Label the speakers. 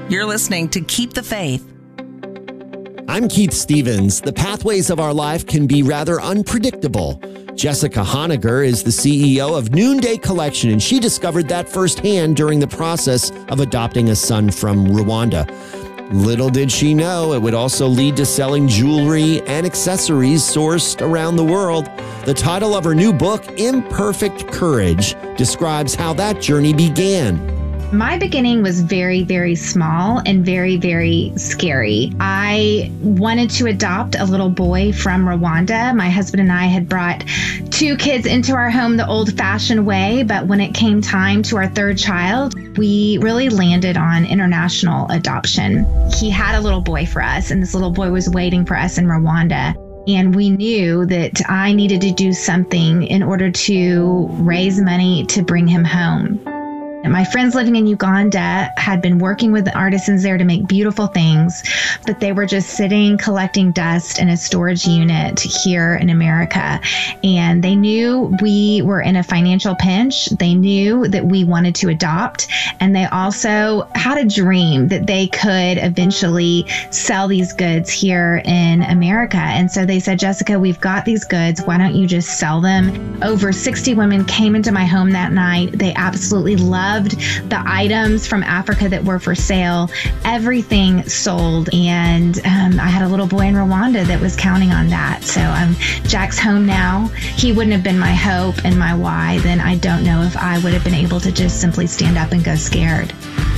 Speaker 1: You're listening to Keep the Faith.
Speaker 2: I'm Keith Stevens. The pathways of our life can be rather unpredictable. Jessica Honegger is the CEO of Noonday Collection, and she discovered that firsthand during the process of adopting a son from Rwanda. Little did she know it would also lead to selling jewelry and accessories sourced around the world. The title of her new book, Imperfect Courage, describes how that journey began.
Speaker 3: My beginning was very, very small and very, very scary. I wanted to adopt a little boy from Rwanda. My husband and I had brought 2 kids into our home the old-fashioned way, but when it came time to our 3rd child, we really landed on international adoption. He had a little boy for us, and this little boy was waiting for us in Rwanda. And we knew that I needed to do something in order to raise money to bring him home. And my friends living in Uganda had been working with the artisans there to make beautiful things, but they were just sitting collecting dust in a storage unit here in America. And they knew we were in a financial pinch. They knew that we wanted to adopt. And they also had a dream that they could eventually sell these goods here in America. And so they said, Jessica, we've got these goods. Why don't you just sell them? Over 60 women came into my home that night. They absolutely loved the items from Africa that were for sale. Everything sold. And I had a little boy in Rwanda that was counting on that. So Jack's home now. He wouldn't have been my hope and my why. Then I don't know if I would have been able to just simply stand up and go scared.